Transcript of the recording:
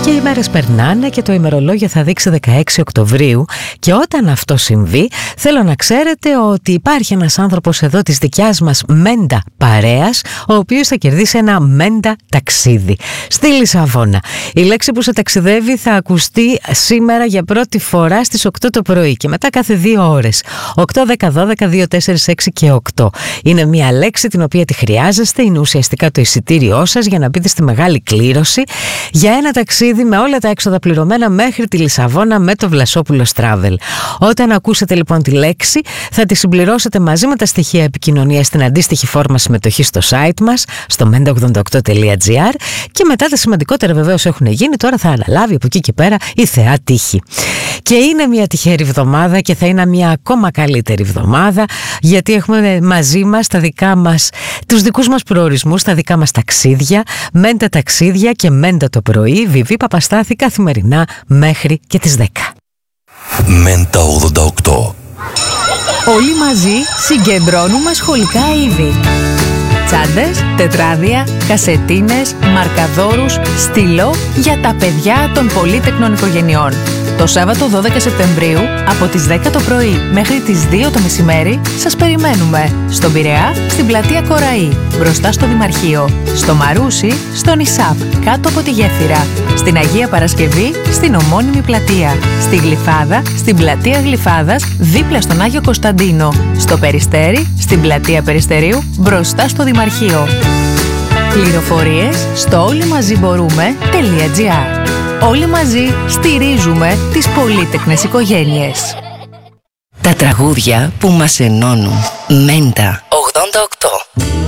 Και οι μέρες περνάνε και το ημερολόγιο θα δείξει 16 Οκτωβρίου και όταν αυτό συμβεί θέλω να ξέρετε ότι υπάρχει ένας άνθρωπος εδώ της δικιάς μας μέντα παρέας, ο οποίος θα κερδίσει ένα μέντα ταξίδι στη Λισαβόνα. Η λέξη που σε ταξιδεύει θα ακουστεί σήμερα για πρώτη φορά στις 8 το πρωί και μετά κάθε 2 ώρες. 8, 10, 12, 2, 4, 6 και 8. Είναι μια λέξη την οποία τη χρειάζεστε, είναι ουσιαστικά το εισιτήριό σας για να μπείτε στη μεγάλη κλήρωση για ένα ταξίδι με όλα τα έξοδα πληρωμένα μέχρι τη Λισαβόνα με το Βλασόπουλος Travel. Όταν ακούσετε λοιπόν τη λέξη θα τη συμπληρώσετε μαζί με τα στοιχεία επικοινωνίας στην αντίστοιχη φόρμα συμμετοχή στο site μας, στο menta88.gr, και μετά τα σημαντικότερα βεβαίως έχουν γίνει, τώρα θα αναλάβει από εκεί και πέρα η θεά τύχη. Και είναι μια τυχερή εβδομάδα και θα είναι μια ακόμα καλύτερη εβδομάδα, γιατί έχουμε μαζί μας τα δικά μας, τους δικούς μας προορισμούς, τα δικά μας ταξίδια, μέντα ταξίδια και μέντα το πρωί, Βιβί Παπαστάθη, καθημερινά μέχρι και τις 10. Μέντα 88. Όλοι μαζί συγκεντρώνουμε σχολικά είδη. Τσάντες, τετράδια, κασετίνες, μαρκαδόρους, στυλό για τα παιδιά των πολύτεκνων οικογενειών. Το Σάββατο 12 Σεπτεμβρίου από τις 10 το πρωί μέχρι τις 2 το μεσημέρι σας περιμένουμε στον Πειραιά, στην πλατεία Κοραή, μπροστά στο Δημαρχείο, στο Μαρούσι, στον Ισάπ, κάτω από τη Γέφυρα, στην Αγία Παρασκευή, στην ομώνυμη πλατεία, στη Γλυφάδα, στην πλατεία Γλυφάδας, δίπλα στον Άγιο Κωνσταντίνο, στο Περιστέρι, στην πλατεία Περιστερίου, μπροστά στο Δημαρχείο. Πληροφορίες στο όλοιμαζιμπορούμε.gr. Όλοι μαζί στηρίζουμε τις πολύτεκνες οικογένειες. Τα τραγούδια που μας ενώνουν. Μέντα 88.